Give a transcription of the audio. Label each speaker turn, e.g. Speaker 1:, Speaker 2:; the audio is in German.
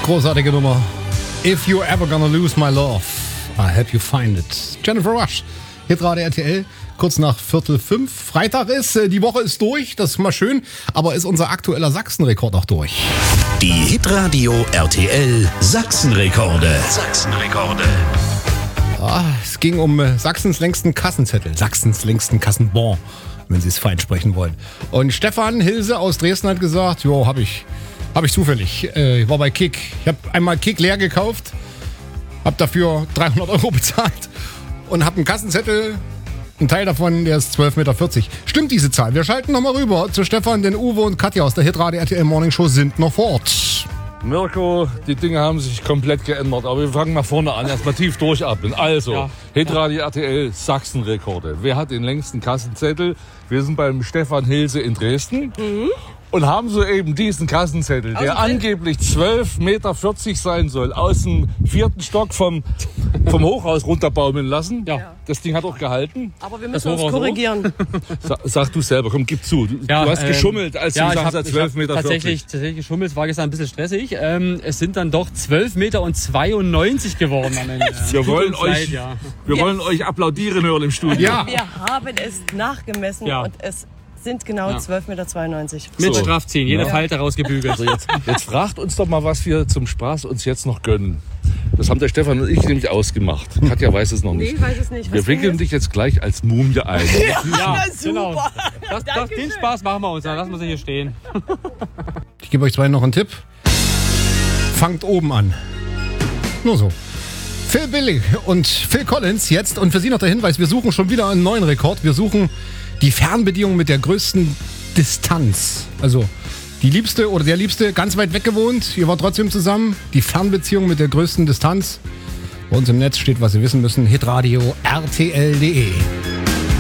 Speaker 1: Großartige Nummer. If you're ever gonna lose my love, I'll help you find it. Jennifer Rush, Hitradio RTL, kurz nach 4:45. Freitag ist, die Woche ist durch, das ist mal schön, aber ist unser aktueller Sachsenrekord auch durch.
Speaker 2: Die Hitradio RTL Sachsenrekorde. Sachsenrekorde.
Speaker 1: Ja, es ging um Sachsens längsten Kassenzettel, Sachsens längsten Kassenbon, wenn Sie es fein sprechen wollen. Und Stefan Hilse aus Dresden hat gesagt, jo, hab ich zufällig. Ich war bei Kick. Ich habe einmal Kick leer gekauft, habe dafür 300 € bezahlt und habe einen Kassenzettel, ein Teil davon, der ist 12,40 Meter. Stimmt diese Zahl? Wir schalten nochmal rüber zu Stefan, denn Uwe und Katja aus der Hitradio RTL Morning Show sind noch vor Ort.
Speaker 3: Mirko, die Dinge haben sich komplett geändert, aber wir fangen mal vorne an, erstmal tief durchatmen. Also, ja. Hitradio RTL Sachsenrekorde. Wer hat den längsten Kassenzettel? Wir sind beim Stefan Hilse in Dresden. Und haben soeben diesen Kassenzettel, der angeblich 12,40 Meter sein soll, aus dem 4. Stock vom Hochhaus runterbaumeln lassen. Ja. Das Ding hat auch gehalten.
Speaker 4: Aber wir müssen uns korrigieren.
Speaker 3: Sag du selber, komm, gib zu. Du hast geschummelt, als du gesagt hast, 12,40 Meter.
Speaker 5: Tatsächlich geschummelt, war gestern ein bisschen stressig. Es sind dann doch 12,92 Meter geworden am Ende.
Speaker 3: Wir wollen euch applaudieren hören im Studio.
Speaker 4: Ja. Wir haben es nachgemessen und es sind genau 12,92 Meter.
Speaker 5: Mit Strafziehen, jede Falte rausgebügelt.
Speaker 3: Also jetzt fragt uns doch mal, was wir zum Spaß uns jetzt noch gönnen. Das haben der Stefan und ich nämlich ausgemacht. Katja weiß es noch nicht.
Speaker 4: Nee, ich weiß es nicht.
Speaker 3: Wir wickeln dich jetzt gleich als Mumie ein.
Speaker 4: Ja, super.
Speaker 5: Genau. Den Spaß machen wir uns, dann lassen wir sie hier stehen.
Speaker 1: Ich gebe euch zwei noch einen Tipp. Fangt oben an. Nur so. Phil Billy und Phil Collins jetzt. Und für Sie noch der Hinweis, wir suchen schon wieder einen neuen Rekord. Wir suchen die Fernbedienung mit der größten Distanz. Also die Liebste oder der Liebste ganz weit weg gewohnt. Ihr wart trotzdem zusammen. Die Fernbeziehung mit der größten Distanz. Bei uns im Netz steht, was Sie wissen müssen. hitradio rtl.de